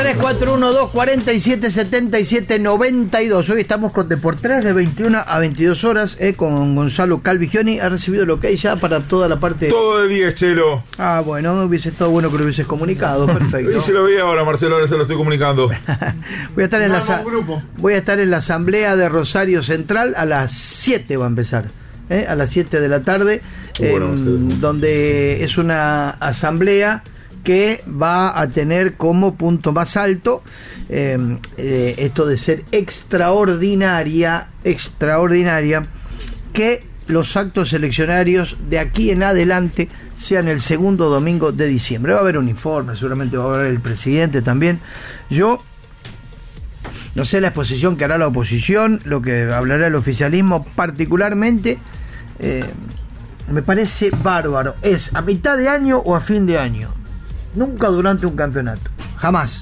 3341-247-7792. Hoy estamos con Deportes de 21 a 22 horas con Gonzalo Calvigioni. Ha recibido lo que hay ya para toda la parte. Todo de 10, Chelo. Ah, bueno, hubiese estado bueno que lo hubieses comunicado. Perfecto. Y se lo vi ahora, Marcelo, ahora se lo estoy comunicando. Voy a estar en la asamblea de Rosario Central a las 7 va a empezar. A las 7 de la tarde, donde es una asamblea que va a tener como punto más alto esto de ser extraordinaria, que los actos eleccionarios de aquí en adelante sean el segundo domingo de diciembre. Va a haber un informe, seguramente va a haber el presidente también. Yo no sé la exposición que hará la oposición, lo que hablará el oficialismo particularmente. Me parece bárbaro. ¿Es a mitad de año o a fin de año? Nunca durante un campeonato. Jamás.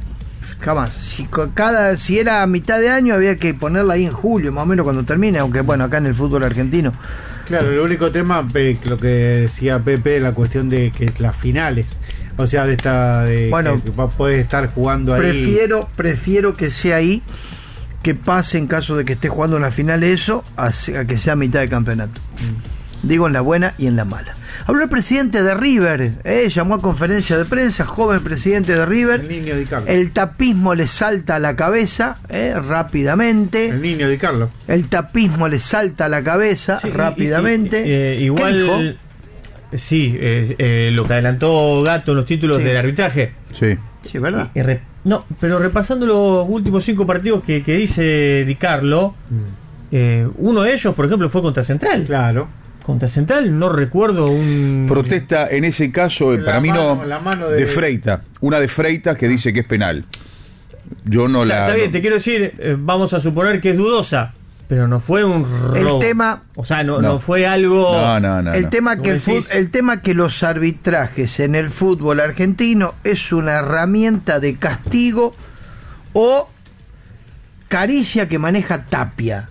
Si era a mitad de año había que ponerla ahí en julio, más o menos cuando termine, aunque bueno, acá en el fútbol argentino. Claro, el único tema, lo que decía Pepe, la cuestión de que las finales, o sea, que puedes estar jugando ahí. Prefiero que sea ahí, que pase en caso de que esté jugando en la final eso, a que sea a mitad de campeonato. Digo en la buena y en la mala. Habló el presidente de River, llamó a conferencia de prensa, joven presidente de River. El niño Di Carlo. El tapismo le salta a la cabeza rápidamente. El niño Di Carlo. El tapismo le salta a la cabeza rápidamente. Igual, sí, lo que adelantó Gato en los títulos del arbitraje. Sí, ¿verdad? Pero repasando los últimos 5 partidos que dice Di Carlo, uno de ellos, por ejemplo, fue contra Central. Claro. Contra Central no recuerdo un... Protesta en ese caso, para mí no, de Freita. Una de Freita que dice que es penal. Yo no Está bien, te quiero decir, vamos a suponer que es dudosa, pero no fue un robo. El tema... O sea, no fue algo... No. El tema que los arbitrajes en el fútbol argentino es una herramienta de castigo o caricia que maneja Tapia.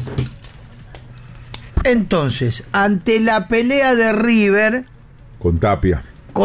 Entonces, ante la pelea de River con Tapia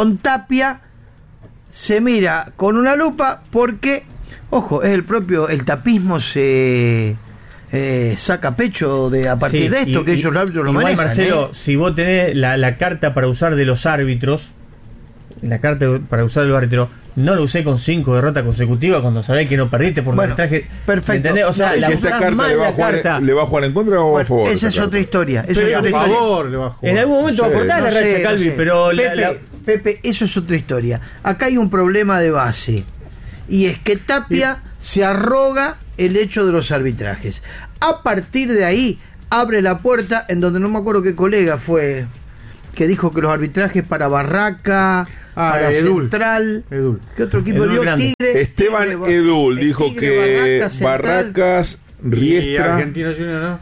se mira con una lupa porque, ojo, es el tapismo se saca pecho a partir de esto, que ellos lo manejan. Marcelo, si vos tenés la carta para usar de los árbitros, la carta para usar del árbitro, no lo usé con 5 derrotas consecutivas cuando sabés que no perdiste por arbitraje. Perfecto. ¿Entendés? O sea, esta carta le va a jugar en contra o a favor. Esa es otra historia. En algún momento va a cortar la racha, Calvi, pero Pepe, eso es otra historia. Acá hay un problema de base, y es que Tapia se arroga el hecho de los arbitrajes. A partir de ahí abre la puerta en donde no me acuerdo qué colega fue que dijo que los arbitrajes para Barraca, para Edul. Central, Edul. ¿qué otro equipo dio? Tigre. Esteban Edul dijo que Barracas, Riestra y Argentinos Juniors,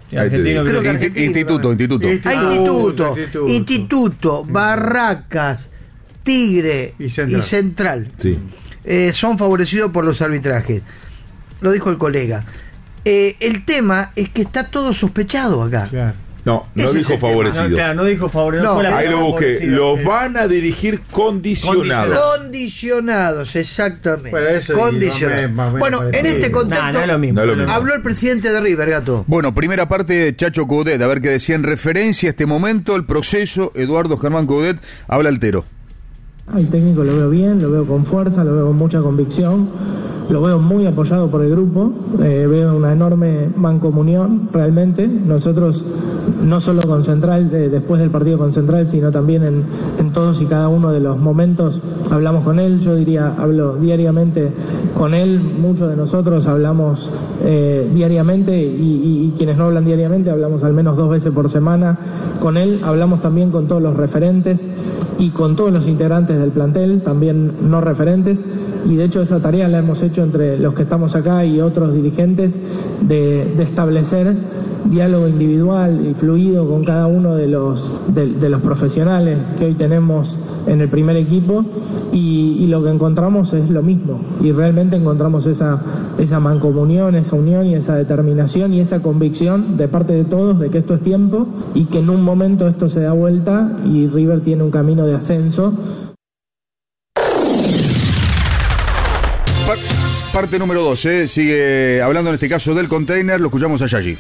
¿no? Instituto, Barracas, Tigre y Central. Sí. Son favorecidos por los arbitrajes. Lo dijo el colega. El tema es que está todo sospechado acá. Claro. No dijo favorecido. No dijo favorecido. Ahí lo busqué. Los van a dirigir condicionados. Condicionados, exactamente. Condicionados. Bueno, en este contexto no es lo mismo. Habló el presidente de River, Gato. Bueno, primera parte de Chacho Coudet, a ver qué decía en referencia a este momento, el proceso. Eduardo Germán Coudet habla altero. El técnico lo veo bien, lo veo con fuerza, lo veo con mucha convicción, lo veo muy apoyado por el grupo, veo una enorme mancomunión realmente. Nosotros, no solo con Central, después del partido con Central, sino también en todos y cada uno de los momentos hablamos con él. Yo diría, hablo diariamente con él, muchos de nosotros hablamos diariamente y quienes no hablan diariamente hablamos al menos 2 veces por semana con él. Hablamos también con todos los referentes y con todos los integrantes del plantel, también no referentes, y de hecho esa tarea la hemos hecho entre los que estamos acá y otros dirigentes de establecer diálogo individual y fluido con cada uno de los profesionales que hoy tenemos en el primer equipo, y lo que encontramos es lo mismo, y realmente encontramos esa mancomunión, esa unión y esa determinación y esa convicción de parte de todos de que esto es tiempo y que en un momento esto se da vuelta y River tiene un camino de ascenso. parte número 2, sigue hablando en este caso del container, lo escuchamos a Yagi.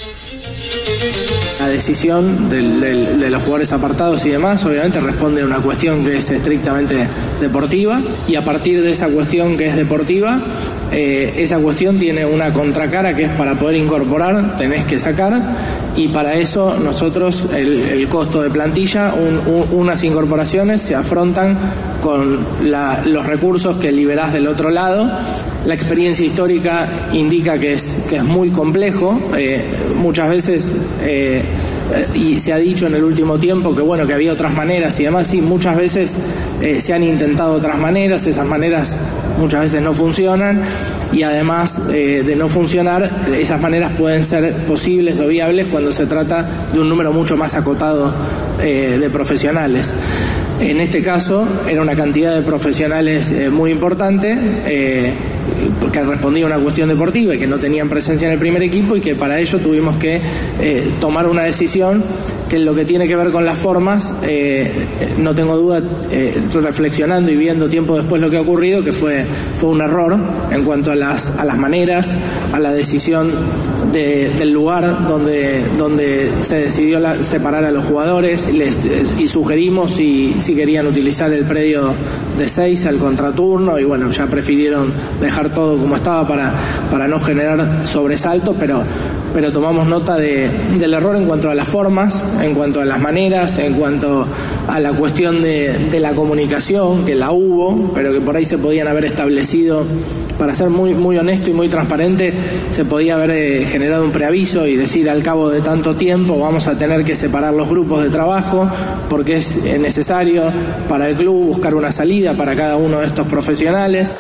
La decisión de los jugadores apartados y demás obviamente responde a una cuestión que es estrictamente deportiva, y a partir de esa cuestión que es deportiva, esa cuestión tiene una contracara que es para poder incorporar tenés que sacar, y para eso nosotros el costo de plantilla, unas incorporaciones se afrontan con los recursos que liberás del otro lado. La experiencia histórica indica que es muy complejo, muchas veces y se ha dicho en el último tiempo que bueno, que había otras maneras y demás. Sí, muchas veces se han intentado otras maneras, esas maneras muchas veces no funcionan, y además de no funcionar, esas maneras pueden ser posibles o viables cuando se trata de un número mucho más acotado de profesionales. En este caso era una cantidad de profesionales muy importante, que respondía a una cuestión deportiva y que no tenían presencia en el primer equipo, y que para ello tuvimos que tomar una decisión que en lo que tiene que ver con las formas, no tengo duda, reflexionando y viendo tiempo después lo que ha ocurrido, que fue un error en cuanto a las maneras, a la decisión del lugar donde se decidió separar a los jugadores, y sugerimos si querían utilizar el predio de 6 al contraturno, y bueno, ya prefirieron dejar todo como estaba para no generar sobresaltos, pero tomamos nota del error en cuanto a las formas, en cuanto a las maneras, en cuanto a la cuestión de la comunicación, que la hubo, pero que por ahí se podían haber establecido, para ser muy, muy honesto y muy transparente, se podía haber generado un preaviso y decir al cabo de tanto tiempo vamos a tener que separar los grupos de trabajo, porque es necesario para el club buscar una salida para cada uno de estos profesionales.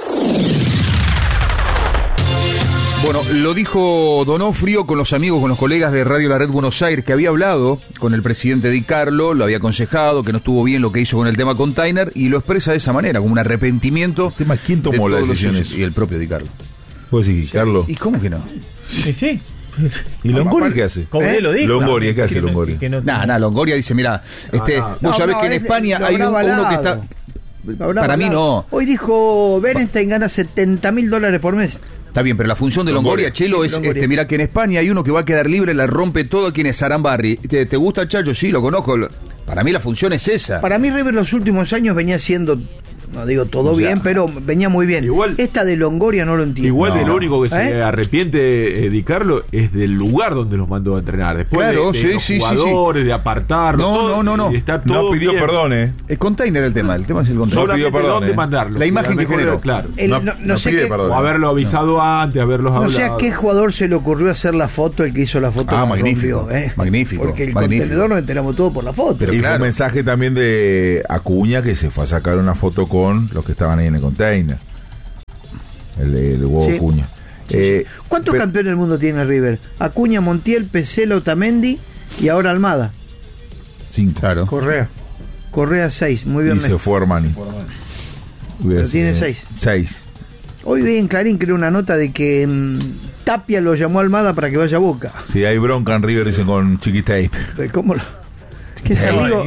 Bueno, lo dijo Donofrio con los amigos, con los colegas de Radio La Red Buenos Aires, que había hablado con el presidente Di Carlo, lo había aconsejado, que no estuvo bien lo que hizo con el tema container, y lo expresa de esa manera, como un arrepentimiento. ¿Quién tomó las decisiones? Y el propio Di Carlo. ¿Puedes decir, Carlos? ¿Y cómo que no? Sí. ¿Y Longoria qué hace? Como él lo dijo. Longoria, ¿qué hace Longoria? Longoria dice, mira, vos sabés que en España hay uno que está... Para mí no. Hoy dijo Berenstein gana $70.000 por mes. Está bien, pero la función de Longoria, Chelo, es mira que en España hay uno que va a quedar libre, la rompe todo, quien es Arambarri. ¿Te gusta Chacho? Sí, lo conozco. Para mí la función es esa. Para mí River los últimos años venía siendo, no digo todo bien, pero venía muy bien. Igual, esta de Longoria no lo entiendo. Igual el único que se arrepiente Di Carlo es del lugar donde los mandó a entrenar. Después claro, de los jugadores, de apartarlos. No. Está todo no pidió bien. perdón, El container el tema es el container. No pidió perdón. ¿Dónde mandarlo? La imagen que generó. Claro. No sé qué, o haberlo avisado antes, haberlos hablado. No sé a qué jugador se le ocurrió hacer la foto, el que hizo la foto. Magnífico. Magnífico. Porque el contenedor nos enteramos todo por la foto. Pero y fue un mensaje también de Acuña, que se fue a sacar una foto con los que estaban ahí en el container. El huevo Acuña. ¿Cuántos campeones del mundo tiene River? Acuña, Montiel, Pesela, Otamendi y ahora Almada. 5. Claro. Correa 6. Muy bien. Y se fue Armani. Pero tiene 6. 6. Hoy vi en Clarín, creo, una nota de que Tapia lo llamó a Almada para que vaya a Boca. Sí, hay bronca en River, dicen, con Chiquitape. ¿Cómo lo...? ¿Qué es amigo?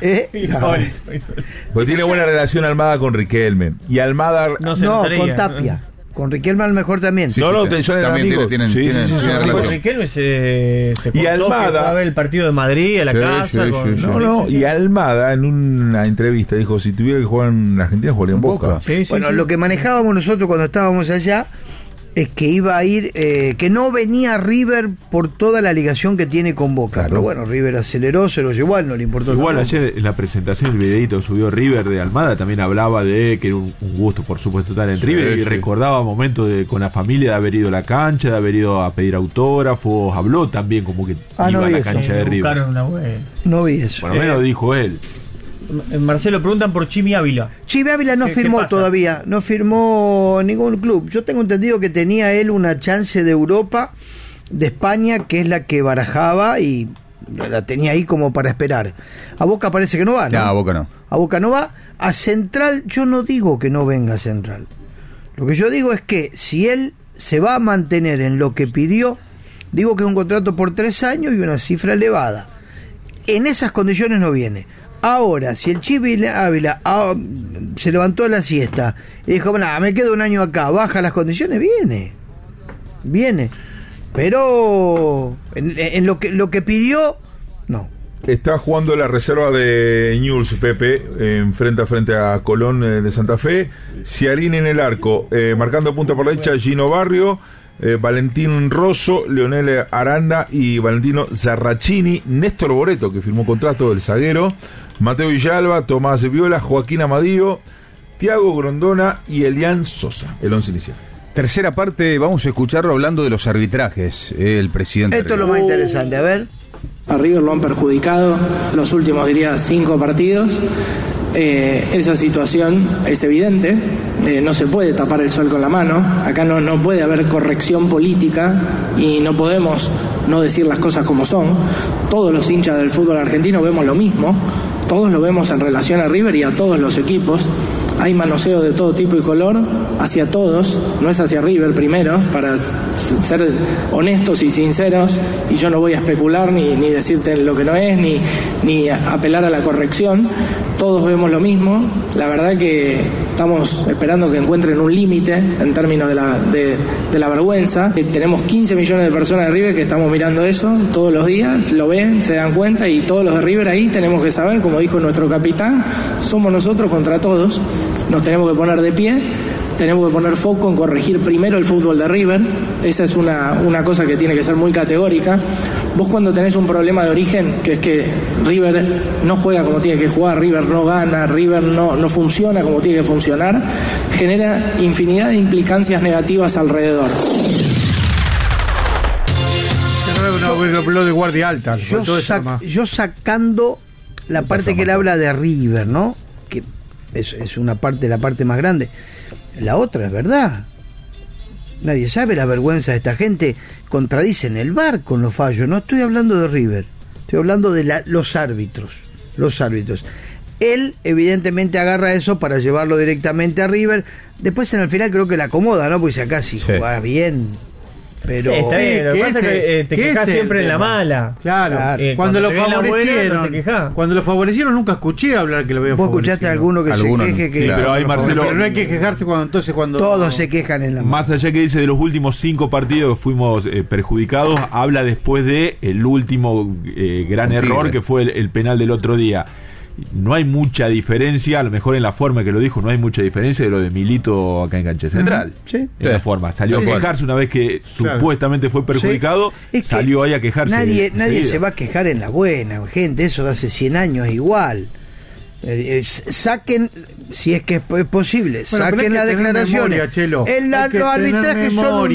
Pues tiene buena relación Almada con Riquelme. Y Almada... No, con Tapia. Con Riquelme a lo mejor también. Sí, son amigos. Tienen con Riquelme se y Almada a ver el partido de Madrid a la casa. Y Almada en una entrevista dijo, si tuviera que jugar en Argentina jugaría en Boca. Lo que manejábamos nosotros cuando estábamos allá es que iba a ir, que no venía River por toda la ligación que tiene con Boca. Claro. Pero bueno, River aceleró, se lo llevó, no le importó. Igual ayer en la presentación, el videito subió River de Almada, también hablaba de que era un gusto, por supuesto, estar en River, y recordaba momentos con la familia de haber ido a la cancha, de haber ido a pedir autógrafos, habló también como que iba a la cancha de River. No vi eso. Por lo menos dijo él. Marcelo, preguntan por Chimi Ávila. Chimi Ávila no firmó todavía, no firmó ningún club. Yo tengo entendido que tenía él una chance de Europa, de España, que es la que barajaba y la tenía ahí como para esperar. A Boca parece que no va, ¿no? A Boca no. A Boca no va. A Central, yo no digo que no venga a Central. Lo que yo digo es que si él se va a mantener en lo que pidió, digo que es un contrato por 3 años y una cifra elevada. En esas condiciones no viene. Ahora, si el Chipi Ávila se levantó a la siesta y dijo, bueno, me quedo un año acá, baja las condiciones, viene. Pero en lo que pidió, no. Está jugando la reserva de Newell's, Pepe, frente a Colón de Santa Fe. Ciarini en el arco, marcando punta por la derecha Gino Barrio, Valentín Rosso, Leonel Aranda y Valentino Zarracini, Néstor Boreto, que firmó contrato del zaguero, Mateo Villalba, Tomás Viola, Joaquín Amadío, Tiago Grondona y Elian Sosa, el once inicial. Tercera parte, vamos a escucharlo hablando de los arbitrajes, el presidente. Esto es lo más interesante, a ver. A River lo han perjudicado los últimos, diría, 5 partidos. Esa situación es evidente, no se puede tapar el sol con la mano, acá no puede haber corrección política y no podemos no decir las cosas como son. Todos los hinchas del fútbol argentino vemos lo mismo, todos lo vemos en relación a River y a todos los equipos. Hay manoseo de todo tipo y color hacia todos, no es hacia River primero, para ser honestos y sinceros, y yo no voy a especular ni decirte lo que no es, ni apelar a la corrección. Todos vemos lo mismo. La verdad que estamos esperando que encuentren un límite en términos de la vergüenza. Tenemos 15 millones de personas de River que estamos mirando eso todos los días, lo ven, se dan cuenta, y todos los de River ahí tenemos que saber, como dijo nuestro capitán, somos nosotros contra todos. Nos tenemos que poner de pie, tenemos que poner foco en corregir primero el fútbol de River. Esa es una cosa que tiene que ser muy categórica. Vos cuando tenés un problema de origen, que es que River no juega como tiene que jugar, River no gana, River no funciona como tiene que funcionar, genera infinidad de implicancias negativas alrededor. Lo de guardia alta. Yo sacando la parte que él habla de River, ¿no? Que es una parte, la parte más grande. La otra es verdad. Nadie sabe la vergüenza de esta gente. Contradicen el VAR con los fallos. No estoy hablando de River, estoy hablando de los árbitros. Él evidentemente agarra eso para llevarlo directamente a River. Después en el final creo que la acomoda, ¿no? Porque si acá sí jugás bien, pero está bien, lo que pasa es que te quejas siempre en la mala. Claro. Cuando lo favorecieron nunca escuché hablar que lo habían favorecido. ¿Vos escuchaste a alguno que se queje? Que pero hay Marcelo, pero no hay que quejarse cuando todos se quejan en la mala. Más allá que dice de los últimos 5 partidos que fuimos perjudicados, habla después de el último gran error que fue el penal del otro día. No hay mucha diferencia, a lo mejor en la forma que lo dijo, no hay mucha diferencia de lo de Milito acá en Cancha Central. En la forma. Salió a quejarse una vez que supuestamente fue perjudicado, salió ahí a quejarse. Nadie se va a quejar en la buena, gente, eso de hace 100 años es igual. Saquen, si es que es posible, saquen las declaraciones. Los arbitrajes son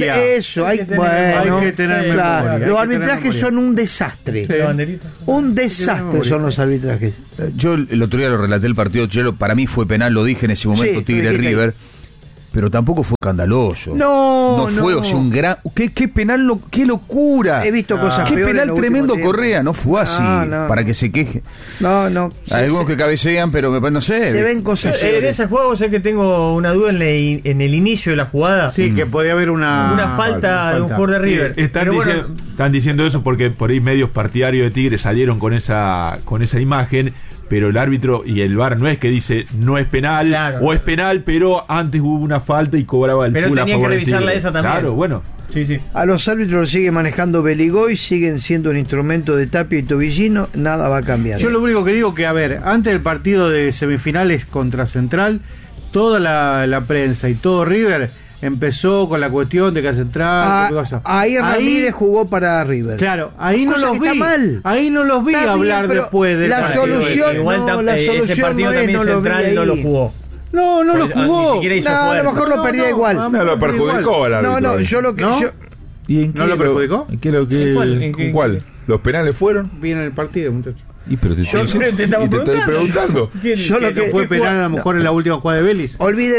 los arbitrajes son un desastre. Un desastre son los arbitrajes. Yo el otro día lo relaté el partido, Chelo, para mí fue penal, lo dije en ese momento, Tigre River. Pero tampoco fue escandaloso. No fue, o sea, un gran... ¿Qué penal? ¡Qué locura! He visto cosas qué peores. Qué penal tremendo Correa, no fue así, para que se queje. Hay algunos que cabecean, pero no sé. Se ven cosas en ese juego sé que tengo una duda en el inicio de la jugada. Sí, que podía haber una falta de un jugador de River. Están diciendo eso porque por ahí medios partidarios de Tigre salieron con esa imagen. Pero el árbitro y el VAR no es que dice no es penal, o es penal, pero antes hubo una falta y cobraba el full a favor. Pero tenía que revisarla esa también. Claro, bueno. Sí. A los árbitros los sigue manejando Beligoy, siguen siendo un instrumento de Tapia y Tobillino, nada va a cambiar. Yo lo único que digo que, a ver, antes del partido de semifinales contra Central, toda la prensa y todo River empezó con la cuestión de que Central... Ahí Ramírez jugó para River. Claro, ahí no los vi. Ahí no los vi hablar después de la solución. Ese partido también Central no lo jugó. No lo jugó. A lo mejor lo perdía igual. No lo perjudicó al árbitro. Yo lo que... ¿Y en qué lo perjudicó? ¿Cuál? ¿Los penales fueron? Bien en el partido, muchachos. Y pero te estoy preguntando. Yo lo que fue penal a lo mejor en la última jugada de Vélez.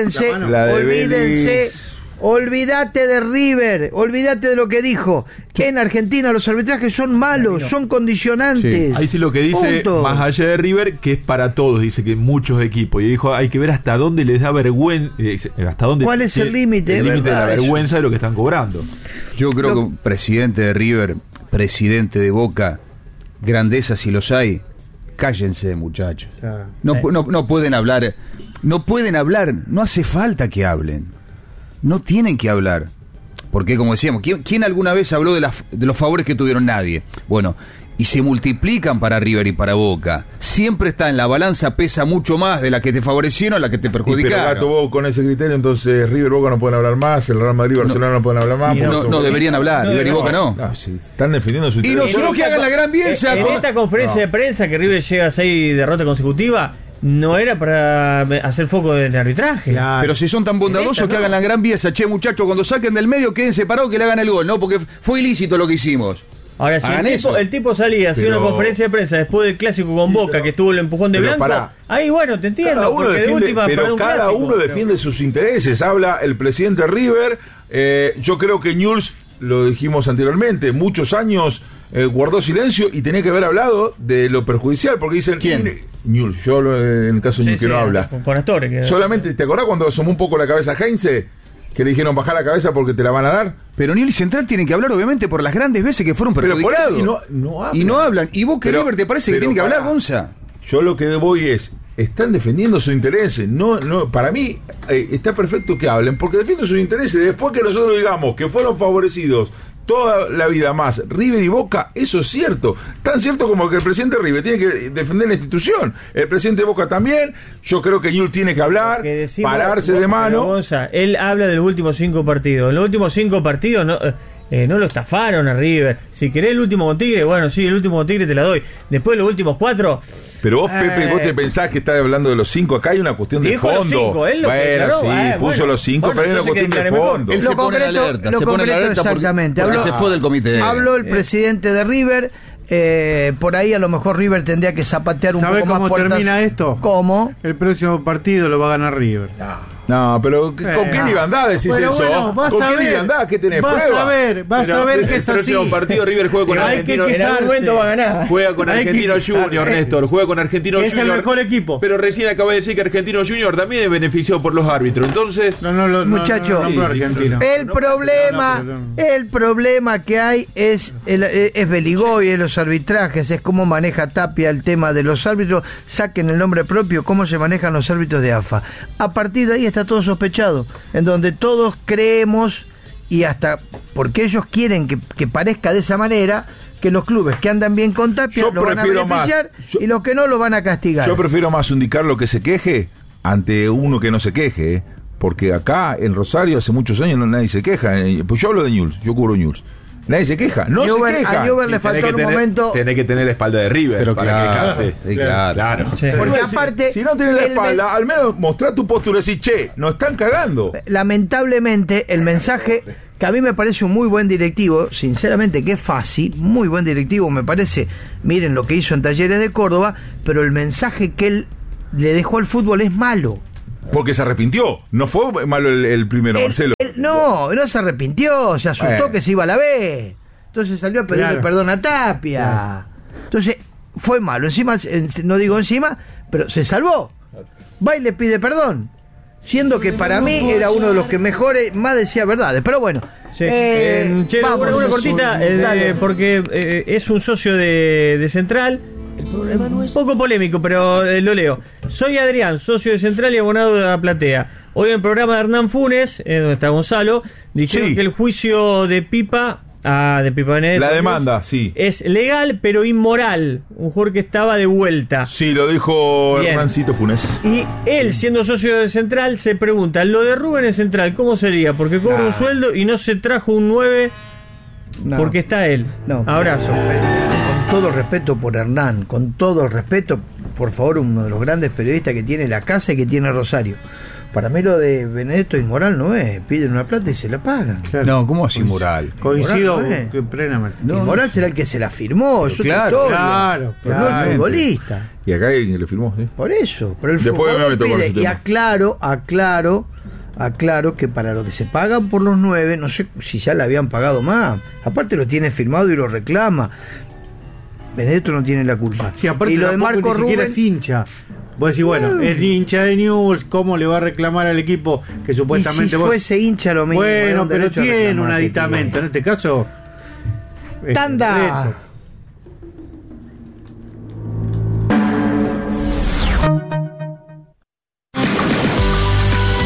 Olvídate de River, olvídate de lo que dijo. En Argentina los arbitrajes son malos, son condicionantes. Sí. Ahí sí lo que dice, más allá de River, que es para todos, dice que muchos equipos. Y dijo, hay que ver hasta dónde les da vergüenza, hasta dónde... ¿Cuál es el límite? El límite de la vergüenza de lo que están cobrando. Yo creo que un presidente de River, presidente de Boca, grandeza si los hay, Cállense, muchachos. Claro. No pueden hablar. No pueden hablar. No hace falta que hablen. No tienen que hablar. Porque, como decíamos, ¿quién alguna vez habló de los favores que tuvieron? Nadie. Bueno, y se multiplican para River y para Boca. Siempre está en la balanza, pesa mucho más de la que te favorecieron a la que te perjudicaron. Pero Gato, vos con ese criterio, entonces River y Boca no pueden hablar más, el Real Madrid y Barcelona no pueden hablar más. No deberían hablar, River y Boca no. Si están defendiendo su interés. Y nosotros que hagan la gran Bielsa. En esta conferencia de prensa que River llega a 6 derrotas consecutivas, no era para hacer foco del arbitraje. Claro. Pero si son tan bondadosos que hagan la gran Bielsa, che, muchachos, cuando saquen del medio queden separados, que le hagan el gol, ¿no? Porque fue ilícito lo que hicimos. Ahora, si el tipo salía, hacía una conferencia de prensa después del clásico con Boca, que estuvo el empujón de Blanco, ahí bueno, te entiendo. Cada uno defiende, cada uno defiende sus intereses. Habla el presidente River. Yo creo que Newell's, lo dijimos anteriormente, muchos años guardó silencio y tenía que haber hablado de lo perjudicial, porque dicen... ¿Quién? Newell's, yo en el caso de Newell's que no habla. Con Astore. Que... Solamente, ¿te acordás cuando asomó un poco la cabeza Heinze? Que le dijeron bajar la cabeza porque te la van a dar. Pero Newell's y Central tienen que hablar, obviamente, por las grandes veces que fueron perjudicados. Pero por eso, y no hablan. ¿Y vos, que River, te parece que tiene que hablar, Gonza? Yo lo que voy es, están defendiendo sus intereses. No, para mí está perfecto que hablen, porque defienden sus intereses. Después que nosotros digamos que fueron favorecidos toda la vida más River y Boca, eso es cierto. Tan cierto como que el presidente River tiene que defender la institución. El presidente de Boca también. Yo creo que Newell's tiene que hablar, pararse de mano. Gonza, él habla de los últimos 5 partidos. En los últimos 5 partidos no lo estafaron a River. Si querés el último con Tigre, bueno, sí, el último con Tigre te la doy. Después los últimos 4. Pero vos, Pepe, vos te pensás que estás hablando de los 5. Acá hay una cuestión de fondo. Él lo bueno, sí, puso los 5, pero hay una cuestión de fondo. Él se pone en alerta. Exactamente. Porque se fue del comité. Habló el presidente de River. Por ahí a lo mejor River tendría que zapatear un poco más. ¿Sabe cómo termina esto? ¿Cómo? El próximo partido lo va a ganar River. No, pero ¿con qué liviandad decís eso? Bueno, ¿Con qué liviandad? ¿Qué tenés prueba? Vas a ver que es así. El próximo partido River juega con Argentino. En algún momento va a ganar. Juega con Argentino Junior, Néstor. Juega con Argentino Junior. Es el mejor equipo. Pero recién acabo de decir que Argentino Junior también es beneficiado por los árbitros. Entonces, muchachos, el problema que hay es Beligoy, es los arbitrajes, es cómo maneja Tapia el tema de los árbitros. Saquen el nombre propio, cómo se manejan los árbitros de AFA. A partir de ahí está todo sospechado, en donde todos creemos, y hasta porque ellos quieren que parezca de esa manera, que los clubes que andan bien con Tapia lo van a beneficiar y los que no lo van a castigar. Yo prefiero más un Carlos que se queje ante uno que no se queje, porque acá en Rosario hace muchos años nadie se queja. Pues yo hablo de Newell's, yo cubro Newell's. Nadie se queja, se queja. A Juven le faltó en un momento. Tenés que tener la espalda de River, pero para quejarte. Claro. Sí. Porque aparte, si no tenés la espalda, al menos mostrá tu postura y decir, che, nos están cagando. Lamentablemente, el mensaje, que a mí me parece un muy buen directivo, sinceramente que es fácil, muy buen directivo, me parece, miren lo que hizo en Talleres de Córdoba, pero el mensaje que él le dejó al fútbol es malo. Porque se arrepintió. No fue malo el primero, Marcelo. No se arrepintió, se asustó que se iba a la B. Entonces salió a pedirle perdón a Tapia. Entonces fue malo. Encima, no digo encima, pero se salvó. Va y le pide perdón. Siendo que para mí era uno de los que más decía verdades. Pero bueno. Sí. Vamos, una cortita, porque es un socio de Central. Un poco polémico, pero lo leo. Soy Adrián, socio de Central y abonado de la platea. Hoy en el programa de Hernán Funes, donde está Gonzalo, dijeron que el juicio de Pipa, de Pipa Benedetto, la demanda, sí, es legal pero inmoral. Un jugador que estaba de vuelta. Sí, lo dijo Hernancito Funes. Y él, siendo socio de Central, se pregunta, lo de Rubén en Central, ¿cómo sería? Porque cobra un sueldo y no se trajo un 9 porque está él. Abrazo. Con todo el respeto por Hernán, con todo el respeto, por favor, uno de los grandes periodistas que tiene la casa y que tiene Rosario. Para mí lo de Benedetto inmoral no es, piden una plata y se la pagan. Claro. No, ¿cómo así inmoral? Coincido plenamente. Inmoral será el que se la firmó, eso claro, pero no el futbolista. Y acá alguien le firmó, ¿sí? Por eso, pero el futbolista pide, y aclaro que para lo que se pagan por los 9, no sé si ya le habían pagado más. Aparte lo tiene firmado y lo reclama. Benedetto no tiene la culpa. Sí, aparte y lo de Marco Rubén es hincha. Vos decís, bueno, es hincha de Newell's, ¿cómo le va a reclamar al equipo que supuestamente y si fuese hincha lo mismo? Bueno, pero tiene un aditamento, en este caso...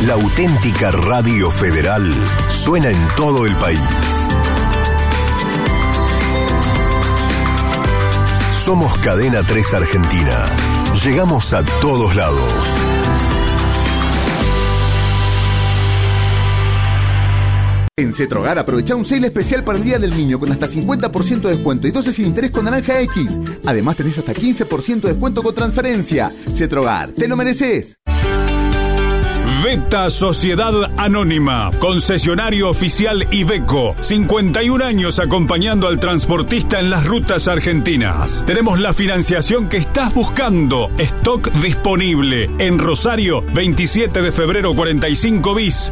La auténtica Radio Federal suena en todo el país. Somos Cadena 3 Argentina. Llegamos a todos lados. En Cetrogar aprovecha un sale especial para el Día del Niño con hasta 50% de descuento y 12 sin interés con Naranja X. Además tenés hasta 15% de descuento con transferencia. Cetrogar, te lo mereces. Veta Sociedad Anónima, concesionario oficial Iveco, 51 años acompañando al transportista en las rutas argentinas. Tenemos la financiación que estás buscando, stock disponible. En Rosario, 27 de febrero 45 bis,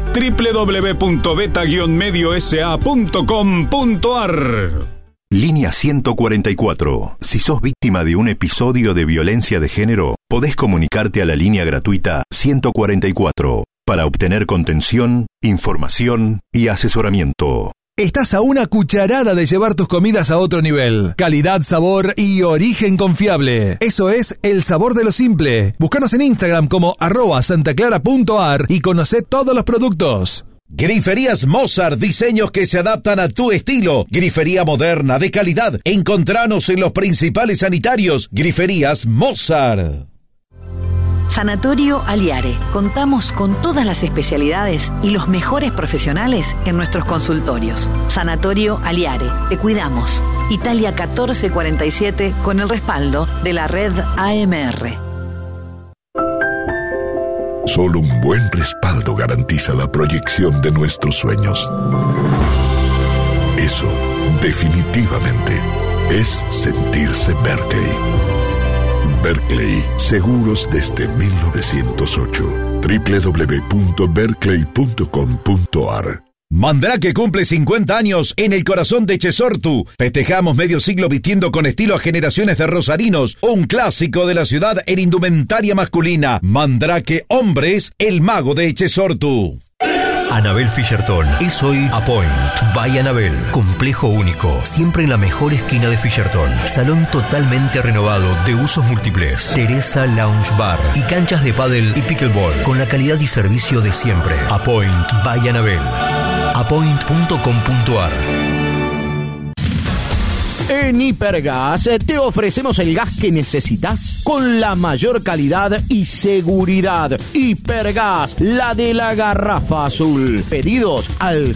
www.beta-mediosa.com.ar. Línea 144. Si sos víctima de un episodio de violencia de género, podés comunicarte a la línea gratuita 144 para obtener contención, información y asesoramiento. Estás a una cucharada de llevar tus comidas a otro nivel. Calidad, sabor y origen confiable. Eso es El Sabor de lo Simple. Búscanos en Instagram como @santaclara.ar y conocé todos los productos. Griferías Mozart, diseños que se adaptan a tu estilo. Grifería moderna, de calidad. Encontranos en los principales sanitarios. Griferías Mozart. Sanatorio Aliare. Contamos con todas las especialidades y los mejores profesionales en nuestros consultorios. Sanatorio Aliare. Te cuidamos. Italia 1447 con el respaldo de la red AMR. Solo un buen respaldo garantiza la proyección de nuestros sueños. Eso, definitivamente, es sentirse Berkeley. Berkeley, seguros desde 1908. www.berkeley.com.ar. Mandrake cumple 50 años en el corazón de Echesortu. Festejamos medio siglo vistiendo con estilo a generaciones de rosarinos. Un clásico de la ciudad en indumentaria masculina. Mandrake Hombres, el mago de Echesortu. Anabel Fischerton es hoy Apoint by Anabel. Complejo único, siempre en la mejor esquina de Fischerton. Salón totalmente renovado de usos múltiples. Teresa Lounge Bar y canchas de pádel y pickleball con la calidad y servicio de siempre. Apoint by Anabel. Apoint.com.ar. En Hipergas te ofrecemos el gas que necesitas con la mayor calidad y seguridad. Hipergas, la de la garrafa azul. Pedidos al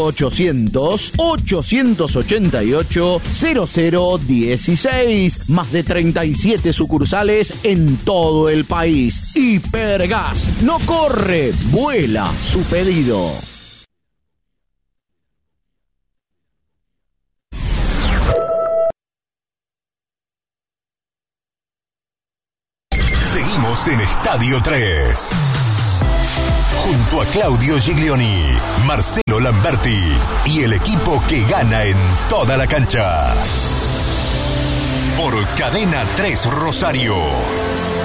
0800-888-0016. Más de 37 sucursales en todo el país. Hipergas, no corre, vuela su pedido. Seguimos en Estadio 3. Junto a Claudio Giglioni, Marcelo Lamberti y el equipo que gana en toda la cancha. Por Cadena 3 Rosario.